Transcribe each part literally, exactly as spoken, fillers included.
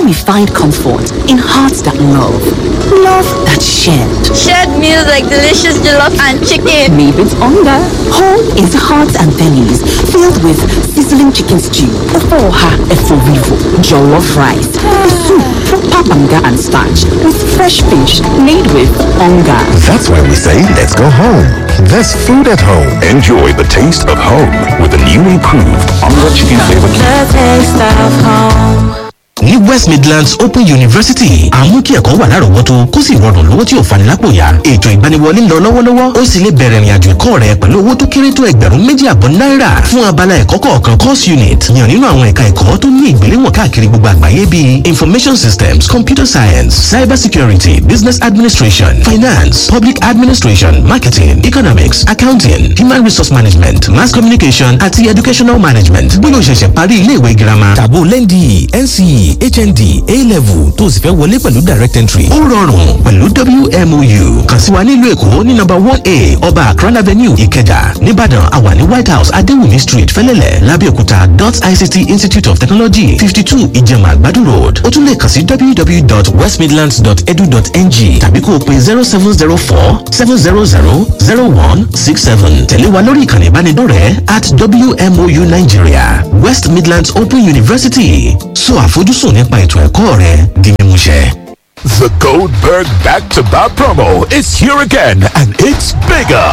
we find comfort in hearts that love. Love that's shared. Shared meals like delicious jollof and chicken. Made with hunger. Home is hearts and bellies filled with sizzling chicken stew, ofoha eforivo, jollof rice, soup, proper banga and starch with fresh fish made with hunger. That's why we say let's go home. There's food at home. Enjoy the taste of home with the newly improved Onga Chicken Flavor Cube. The taste of home. ní West Midlands Open University àmú kí ẹ̀kọ́ wà lárọ̀ọ́wọ́tó kó sì rọrùn lówó tí ò fani lápò yá. Ètò ìgbaniwọlé ń lọ lọ́wọ́lọ́wọ́ ó sì lè bẹ̀rẹ̀ ìrìnàjò ẹ̀kọ́ rẹ pẹ̀lú owó tó kéré tó ẹgbẹ̀rún méjì àbọ̀ náírà fún abala ẹ̀kọ́ kọ̀ọ̀kan course unit yàn nínú àwọn ẹ̀ka ẹ̀kọ́ tó ní ìgbéléwọ̀n káàkiri gbogbo àgbáyé bíi information systems, computer science, cyber security, business administration, finance, public administration, marketing, economics, accounting, human resource management, mass communication àti educational management. Bóyá o ṣẹ̀ṣẹ̀ parí ilé ìwé girama tàbó lẹ́ndì N C E H N D A-level tó sì fẹ́ wọlé pẹ̀lú direct entry. Ó rọrùn pẹ̀lú W M O U. Kàn sí wa nílùú Èkó ní number one A Ọba Akran Avenue Ìkẹjà. Níbàdàn àwa ní White House Adéwùmí Street Fẹ́lẹ́lẹ̀ Lábẹ́òkúta dot I C T Institute of Technology fifty-two Ìjẹ̀mà Àgbàdo Road. Ó tún lè kàn sí w w w dot west midlands dot edu dot n g tàbí kó o pè zero seven zero four seven zero zero zero one six seven. Tẹ̀lé wa lórí ìkànnì ìbánidọ́rẹ̀ẹ́ at W M O U Nigeria. West Midlands Open University. So àfojúsùn nípa ètò ẹ̀kọ́ rẹ di mímúṣẹ. The Goldberg back-to-back promo is here again, and it's bigger.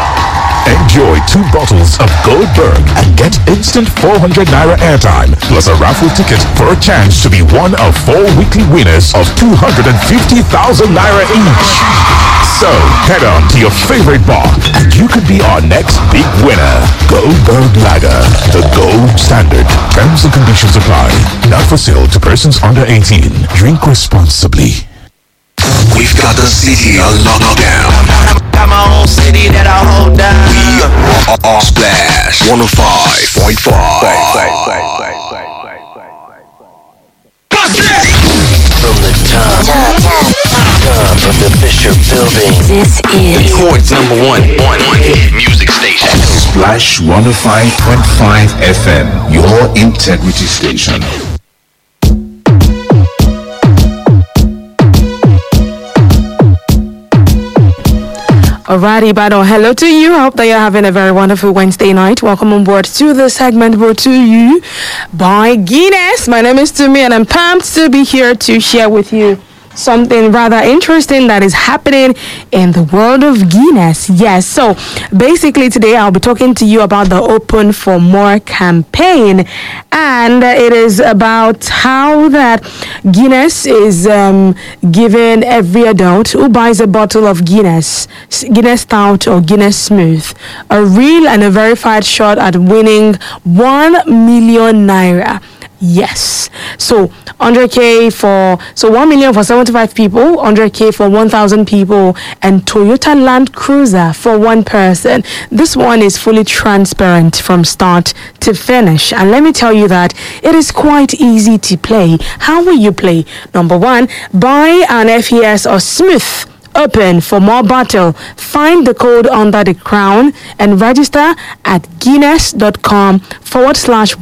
Enjoy two bottles of Goldberg and get instant four hundred naira airtime plus a raffle ticket for a chance to be one of four weekly winners of two hundred fifty thousand naira each. So head on to your favorite bar and you could be our next big winner. Goldberg Lager, the gold standard. Terms and conditions apply. Not for sale to persons under eighteen. Drink responsibly. We've got the city on lockdown. Got my own city that I hold down. We are, are Splash one oh five point five. From the top, top of the Fisher Building. This is Detroit's number one, one, one hit music station. Splash one oh five point five F M, your integrity station. Alrighty, Bado, hello to you. I hope that you're having a very wonderful Wednesday night. Welcome on board to the segment brought to you by Guinness. My name is Tumi and I'm pumped to be here to share with you something rather interesting that is happening in the world of Guinness. Yes, so basically today I'll be talking to you about the Open for More campaign, and it is about how that Guinness is um, giving every adult who buys a bottle of Guinness, Guinness Stout or Guinness Smooth, a real and a verified shot at winning one million naira. Yes. So one hundred K for so one million for seventy-five people, one hundred K for one thousand people, and Toyota Land Cruiser for one person. This one is fully transparent from start to finish. And let me tell you that it is quite easy to play. How will you play? Number one, buy an F E S or Smooth Open for More bottle. Find the code under the crown and register at guinness.com forward slash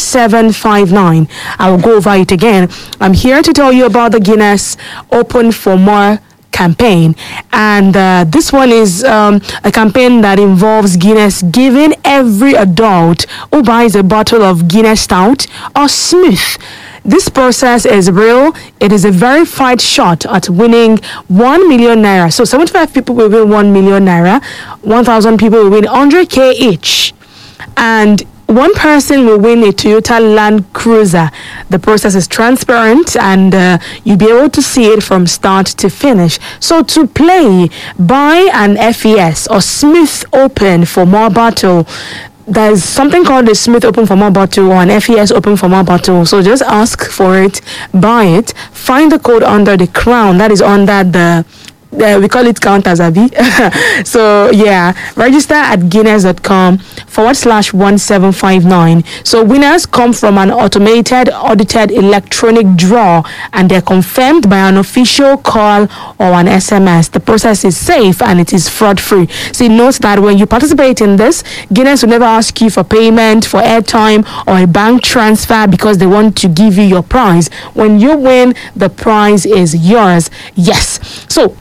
1759. I will go over it again. I'm here to tell you about the Guinness Open for More campaign, and uh, this one is um, a campaign that involves Guinness giving every adult who buys a bottle of Guinness Stout or Smooth. This process is real. It is a verified shot at winning one million naira. So seventy-five people will win one million naira, one thousand people will win one hundred K each, and one person will win a Toyota Land Cruiser. The process is transparent, and uh, you'll be able to see it from start to finish. So to play, buy an F E S or Smooth Open for More bottle. There's something called a Smooth Open for More bottle or an F E S Open for More bottle. So just ask for it, buy it, find the code under the crown, that is under the Uh, we call it counters, Abi. So yeah, register at guinness.com forward slash one seven five nine. So winners come from an automated, audited electronic draw, and they're confirmed by an official call or an S M S. The process is safe and it is fraud free. See, note that when you participate in this, Guinness will never ask you for payment, for airtime, or a bank transfer because they want to give you your prize. When you win, the prize is yours. Yes. So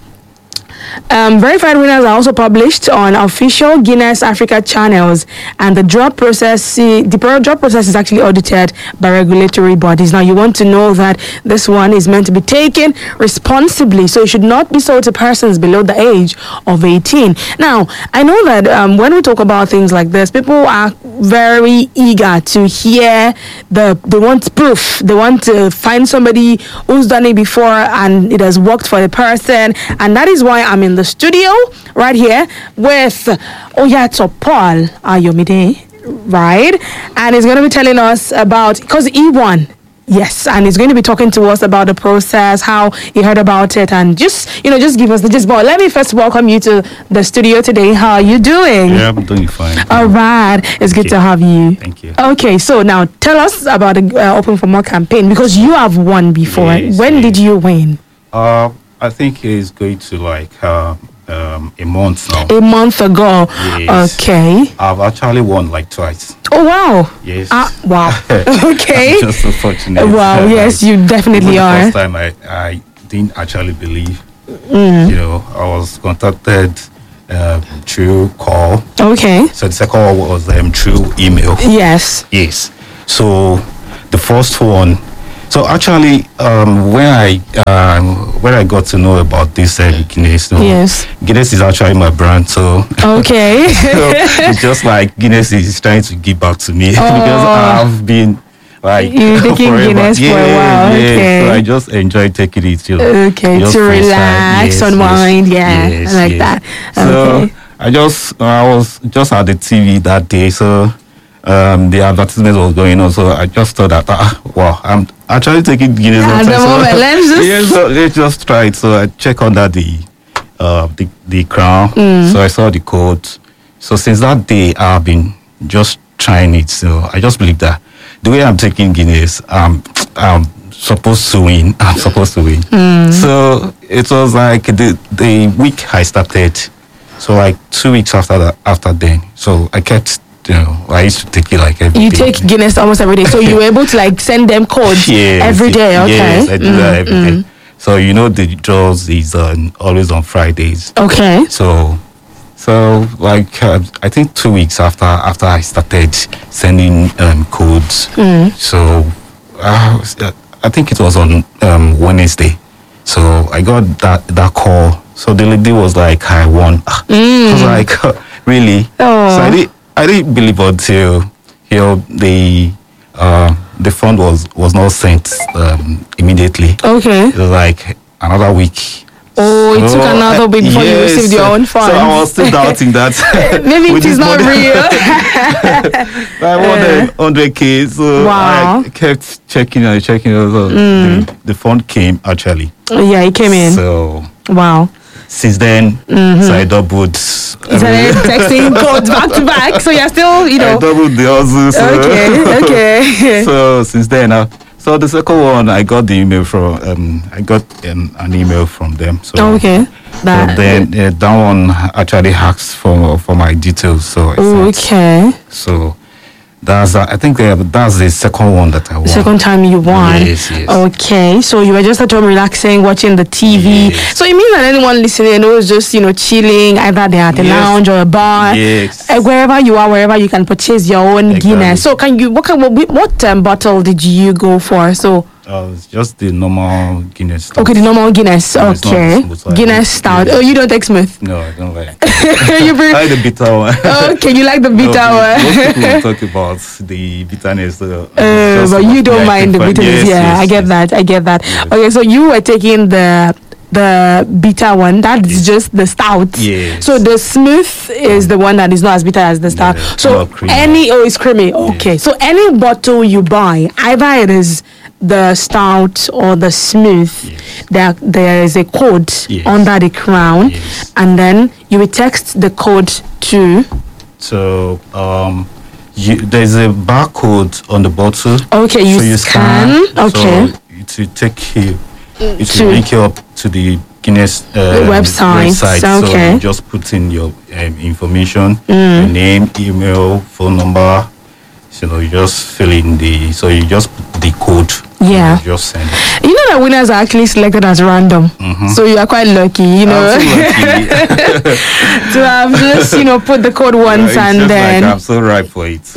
Um, verified winners are also published on official Guinness Africa channels, and the draw process, the draw process is actually audited by regulatory bodies. Now, you want to know that this one is meant to be taken responsibly, so it should not be sold to persons below the age of eighteen. Now, I know that um, when we talk about things like this, people are very eager to hear the, they want proof, they want to find somebody who's done it before and it has worked for the person, and that is why I'm in the studio right here with Oyato Paul Ayomide, right? And he's going to be telling us about, because he won. Yes, and he's going to be talking to us about the process, how he heard about it, and just, you know, just give us the gist. But let me first welcome you to the studio today. How are you doing? Yeah, I'm doing fine. All right, it's good to have you. Thank you. Okay, so now tell us about the uh, Open for More campaign, because you have won before. Yes, when yes. did you win? Uh, I think it's going to like uh, um, a month now. A month ago. Yes. Okay. I've actually won like twice. Oh wow. Yes. Ah, wow. Okay. I'm just so fortunate. Wow. Yes, you definitely the are. First time I, I didn't actually believe. Mm. You know, I was contacted um, through call. Okay. So the second one was um, through email. Yes. Yes. So the first one. So actually, um, when I um, when I got to know about this uh, Guinness, you know, yes, Guinness is actually my brand. So okay, so it's just like Guinness is trying to give back to me, oh. because I've been like you taking forever. Guinness yeah, for a while. Yeah. Okay, so I just enjoy taking it. You know, okay, just to relax, yes, unwind. Yes, yeah, yes, I like yes. that. So okay. I just I was just at the T V that day. So. Um, the advertisement was going on, so I just thought that, ah, wow, I'm actually taking Guinness. At the moment, so, let's just yeah, so let's just try it. So I check under the, uh, the the crown. Mm. So I saw the code. So since that day, I've been just trying it. So I just believe that the way I'm taking Guinness, um, I'm supposed to win. I'm supposed to win. Mm. So it was like the the week I started. So like two weeks after that, after then, so I kept. You know, I used to take it like every you day. take Guinness almost every day, so you were able to like send them codes yes, every day. Okay. Yes, I do mm, that every mm. day. So you know the draws is uh, always on Fridays. Okay. So, so like uh, I think two weeks after after I started sending um, codes. Mm. So uh, I think it was on um, Wednesday. So I got that that call. So the lady was like, "I won." Mm. I was like, "Really?" Oh. So I did. I didn't believe until, you know, the uh, the fund was was not sent um, immediately. Okay. It was like another week. Oh, it so, took another week before yes, you received your own funds. So I was still doubting that. Maybe it is not money, real. I wanted one hundred K, so wow. I kept checking and checking. So Mm. the, the fund came actually. Yeah, it came in. So wow. Since then, mm-hmm. so I doubled. So texting codes back to back. So you're still, you know. I doubled the hustle. So okay, okay. So since then, uh, so the second one, I got the email from, um, I got um, an email from them. So okay. That, so then uh, that one actually asked for for my details. So I okay. Thought, so that's uh, I think uh, that's the second one that I won. The second time you won. Yes, yes. Okay, so you were just at home relaxing, watching the T V. Yes. So it means that anyone listening who's just, you know, chilling, either they're at a yes. lounge or a bar, yes. uh, wherever you are, wherever you can purchase your own exactly. Guinness. So can you, what kind, what, what um, bottle did you go for? So. Uh, it's just the normal Guinness stout. Okay, the normal Guinness. No, okay. Smooth, Guinness stout. Oh, you don't take smooth? No, I don't like you bring... I like the bitter one. Okay, you like the bitter no, one. Most people talk about the bitterness. Uh, uh, but you don't mind the bitterness. Yes, yeah, yes, I get yes. that. I get that. Yes. Okay, so you were taking the the bitter one. That's yes. just the stout. Yes. So the smooth is the one that is not as bitter as the stout. Yeah, so any oh, it's creamy. Okay. Yes. So any bottle you buy, either it is the stout or the smooth, yes. there there is a code yes. under the crown, yes. and then you will text the code to. So um, you, there's a barcode on the bottle. Okay, you, so you scan. scan. Okay. So it will take you. It to will link you up to the Guinness uh, website. website. Okay. So you just put in your um, information, mm. your name, email, phone number. So you know, you just fill in the. So you just put the code. Yeah. You just send it. You know that winners are actually selected as random. Mm-hmm. So you are quite lucky, you know, I'm so lucky. to have just, you know, put the code once yeah, and just then. Like I'm so ripe for it.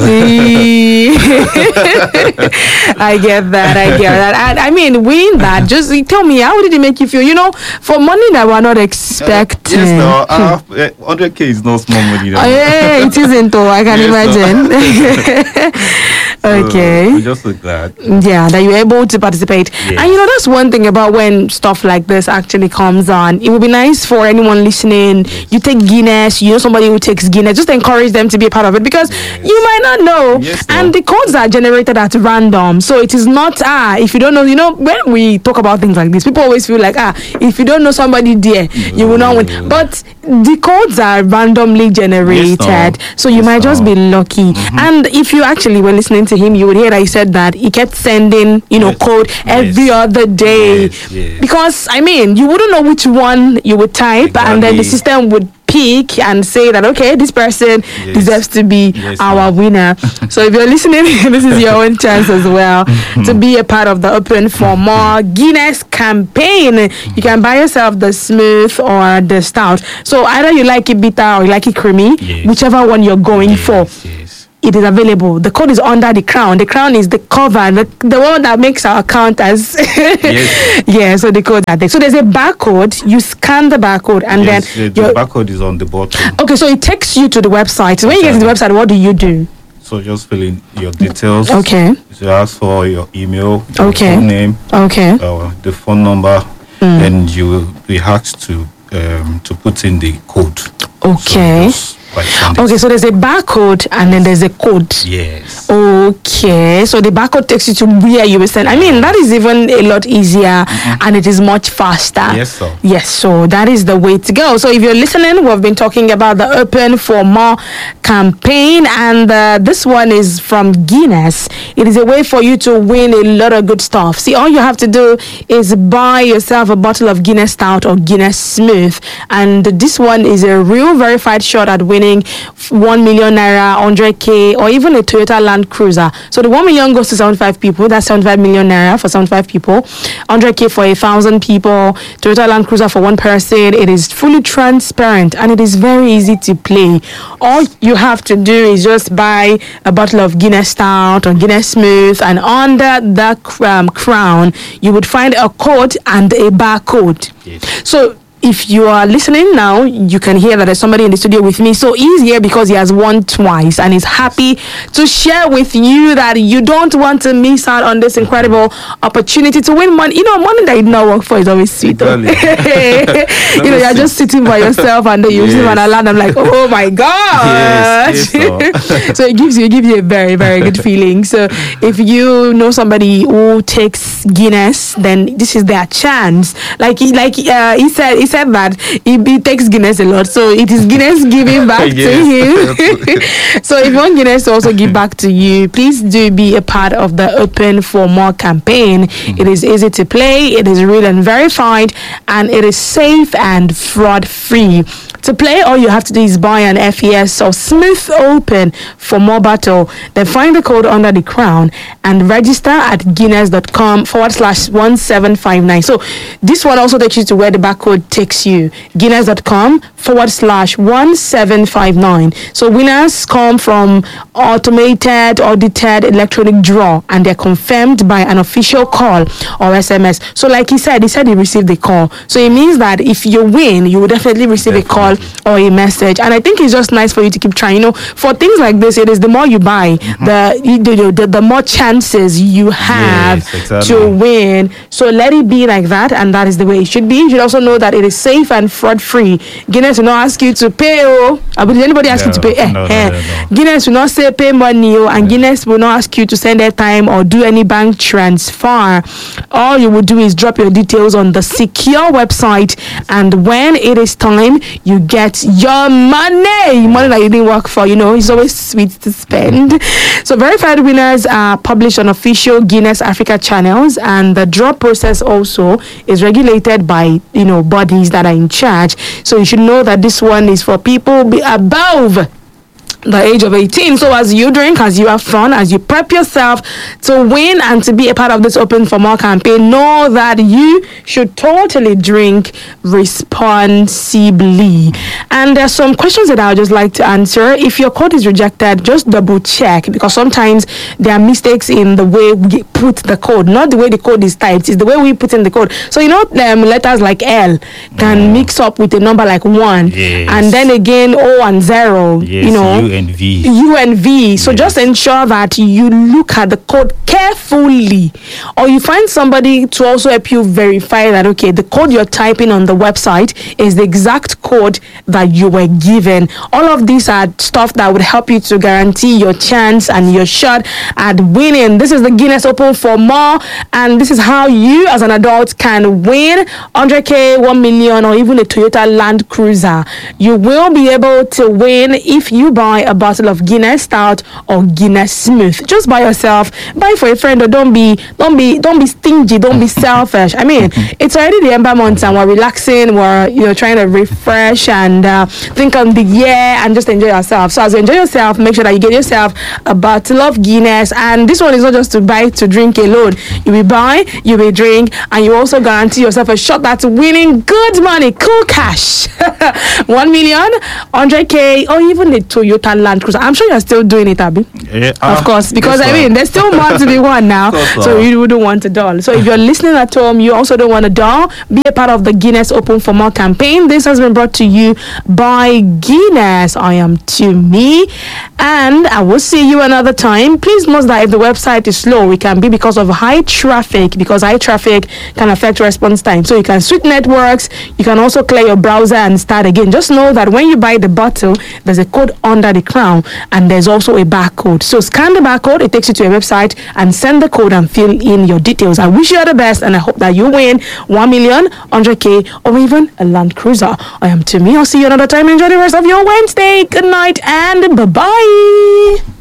I get that. I get that. And I mean, win that. Just tell me, how did it make you feel? You know, for money that we're not expecting. Uh, yes, no. Uh, one hundred K is not small money. No. Oh, yeah, it isn't, though. I can yes, imagine. No. Okay. So, I'm just so glad. Yeah, that you're able to participate. Yes. And you know, that's one thing about when stuff like this actually comes on. It would be nice for anyone listening. Yes. You take Guinness, you know somebody who takes Guinness, just encourage them to be a part of it because yes. you might not know. Yes, and the codes are generated at random. So it is not, ah, if you don't know, you know, when we talk about things like this, people always feel like, ah, if you don't know somebody there, no. you will not win. But the codes are randomly generated. Yes, no. So you yes, might just no. be lucky. Mm-hmm. And if you actually were listening to him, you would hear that he said that he kept sending, you know, yes. code every yes. other day. Yes, yes. Because, I mean, you wouldn't know which one you would type, exactly. and then the system would pick and say that, okay, this person yes. deserves to be yes, our winner. So if you're listening, this is your own chance as well to be a part of the Open for More Guinness campaign. You can buy yourself the smooth or the stout. So either you like it bitter or you like it creamy, yes. whichever one you're going yes, for. Yes. It is available. The code is under the crown. The crown is the cover, the, the one that makes our account as yes. yeah. So the code are there. So there's a barcode. You scan the barcode, and yes, then the, the barcode is on the bottom. Okay, so it takes you to the website. So when you get to the website, what do you do? So just fill in your details. Okay. So ask for your email, your okay. phone name, okay, uh, the phone number, mm. and you will be asked to um, to put in the code. Okay. So okay, so there's a barcode and then there's a code. Yes. Okay, so the barcode takes you to where you will send. I mean, that is even a lot easier mm-hmm. and it is much faster. Yes, sir. Yes, so that is the way to go. So if you're listening, we've been talking about the Open for More campaign, and uh, this one is from Guinness. It is a way for you to win a lot of good stuff. See, all you have to do is buy yourself a bottle of Guinness Stout or Guinness Smooth, and this one is a real verified shot at winning one million naira, one hundred k, or even a Toyota Land Cruiser. So the one million goes to seventy-five people. That's seventy-five million naira for seventy-five people. one hundred k for a thousand people. Toyota Land Cruiser for one person. It is fully transparent and it is very easy to play. All you have to do is just buy a bottle of Guinness Stout or Guinness Smooth, and under the um, crown you would find a code and a barcode. Yes. So if you are listening now, you can hear that there's somebody in the studio with me. So he's here because he has won twice and he's happy to share with you that you don't want to miss out on this incredible opportunity to win money. You know, money that you do not work for is always sweet. Exactly. You know, you're just sitting by yourself and then you yes. receive an alarm. I'm like, oh my God. Yes, yes, so it gives you, it gives you a very, very good feeling. So if you know somebody who takes Guinness, then this is their chance. Like, he, like uh, he said, he said that he, he takes Guinness a lot, so it is Guinness giving back to him. So if you want Guinness to also give back to you, please do be a part of the Open for More campaign. Mm-hmm. It is easy to play, it is real and verified, and it is safe and fraud free. To play, all you have to do is buy an F E S or Smooth Open for More battle. Then find the code under the crown and register at guinness.com forward slash one seven five nine. So this one also takes you to where the barcode takes you. Guinness.com forward slash one seven five nine. So winners come from automated, audited electronic draw, and they're confirmed by an official call or S M S. So like he said, he said he received a call. So it means that if you win, you will definitely receive definitely. a call or a message. And I think it's just nice for you to keep trying. You know, for things like this, it is the more you buy, mm-hmm. the, the, the the more chances you have yes, exactly. to win. So let it be like that, and that is the way it should be. You should also know that it is safe and fraud free. Guinness will not ask you to pay. Oh, did anybody ask no, you to pay? Eh, no, eh. no, no, no. Guinness will not say pay money, oh, and yeah. Guinness will not ask you to send airtime or do any bank transfer. All you will do is drop your details on the secure website, and when it is time, you get your money. Money that you didn't work for. You know, it's always sweet to spend. So verified winners are published on official Guinness Africa channels, and the draw process also is regulated by, you know, bodies that are in charge. So you should know that this one is for people be above the age of eighteen. So as you drink, as you have fun, as you prep yourself to win and to be a part of this Open for More campaign, know that you should totally drink responsibly. And there's some questions that I would just like to answer. If your code is rejected, just double check, because sometimes there are mistakes in the way we put the code, not the way the code is typed, it's the way we put in the code. So you know, um, letters like L can mm. mix up with a number like one, yes. and then again O and zero, yes, you know, U and V. U and V. So yes. just ensure that you look at the code carefully, or you find somebody to also help you verify that, okay, the code you're typing on the website is the exact code that you were given. All of these are stuff that would help you to guarantee your chance and your shot at winning. This is the Guinness Open for More, and this is how you as an adult can win one hundred K, one million, or even a Toyota Land Cruiser. You will be able to win if you buy a bottle of Guinness Stout or Guinness Smooth. Just buy yourself, buy for a friend, or don't be don't be don't be stingy, don't be selfish. I mean, it's already the Ember month and we're relaxing, we're, you know, trying to refresh and uh, think on the year and just enjoy yourself. So as you enjoy yourself, make sure that you get yourself a bottle of Guinness. And this one is not just to buy to drink alone. You will buy, you will drink, and you also guarantee yourself a shot at winning good money, cool cash. One million, one hundred K, or even the Toyota Land Cruiser. I'm sure you're still doing it, Abby. Yeah, uh, of course, because I mean, there's still more to be won now. So, so you wouldn't want a doll. So if you're listening at home, you also don't want a doll, be a part of the Guinness Open for More campaign. This has been brought to you by Guinness. I am Tumi, and I will see you another time. Please note that if the website is slow, it can be because of high traffic, because high traffic can affect response time. So you can switch networks, you can also clear your browser and start again. Just know that when you buy the bottle, there's a code under the crown, and there's also a barcode. So scan the barcode, it takes you to a website, and send the code and fill in your details. I wish you all the best, and I hope that you win one million, one hundred K, or even a Land Cruiser. I am Timmy. I'll see you another time. Enjoy the rest of your Wednesday. Good night and bye-bye.